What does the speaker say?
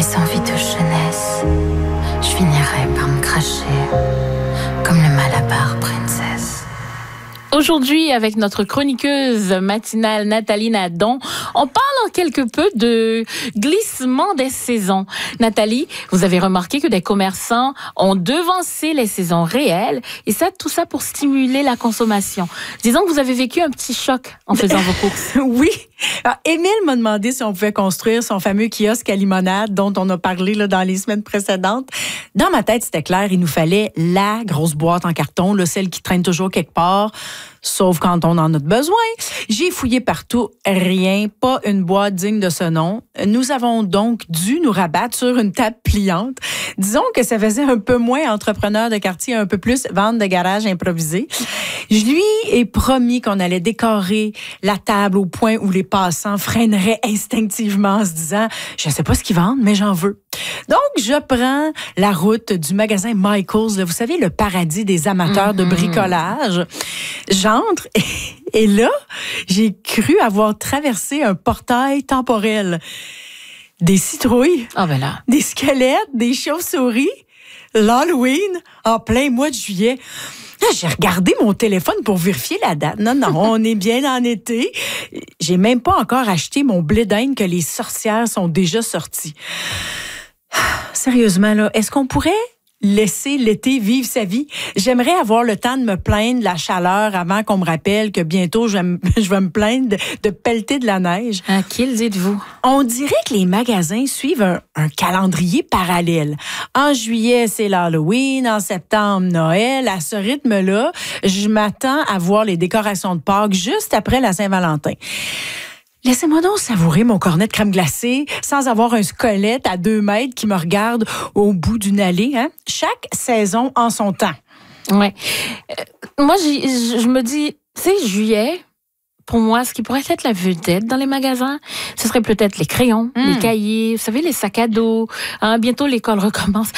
mes envies de jeunesse, je finirai par me cracher comme le Malabar Princess. Aujourd'hui, avec notre chroniqueuse matinale Nathalie Nadon, on parle quelque peu de glissement des saisons. Nathalie, vous avez remarqué que des commerçants ont devancé les saisons réelles et ça, tout ça pour stimuler la consommation. Disons que vous avez vécu un petit choc en faisant vos courses. Oui. Alors, Émile m'a demandé si on pouvait construire son fameux kiosque à limonade dont on a parlé là, dans les semaines précédentes. Dans ma tête, c'était clair, il nous fallait la grosse boîte en carton, là, celle qui traîne toujours quelque part, sauf quand on en a besoin. J'ai fouillé partout, rien, pas une boîte digne de ce nom. Nous avons donc dû nous rabattre sur une table pliante. Disons que ça faisait un peu moins entrepreneur de quartier, un peu plus vente de garage improvisée. Je lui ai promis qu'on allait décorer la table au point où les passants freineraient instinctivement en se disant « Je sais pas ce qu'ils vendent, mais j'en veux ». Donc, je prends la route du magasin Michaels, là, vous savez, le paradis des amateurs de bricolage. J'entre et là, j'ai cru avoir traversé un portail temporel. Des citrouilles, des squelettes, des chauves-souris, l'Halloween en plein mois de juillet. Là, j'ai regardé mon téléphone pour vérifier la date. Non, on est bien en été. J'ai même pas encore acheté mon blé d'Inde que les sorcières sont déjà sorties. Sérieusement, là, est-ce qu'on pourrait laisser l'été vivre sa vie? J'aimerais avoir le temps de me plaindre de la chaleur avant qu'on me rappelle que bientôt je vais me plaindre de pelleter de la neige. À qui le dites-vous? On dirait que les magasins suivent un calendrier parallèle. En juillet, c'est l'Halloween. En septembre, Noël. À ce rythme-là, je m'attends à voir les décorations de Pâques juste après la Saint-Valentin. Laissez-moi donc savourer mon cornet de crème glacée sans avoir un squelette à 2 mètres qui me regarde au bout d'une allée. Hein? Chaque saison en son temps. Ouais. Moi, je me dis, c'est juillet. Pour moi, ce qui pourrait être la vedette dans les magasins, ce serait peut-être les crayons, les cahiers, vous savez, les sacs à dos. Hein, bientôt, l'école recommence.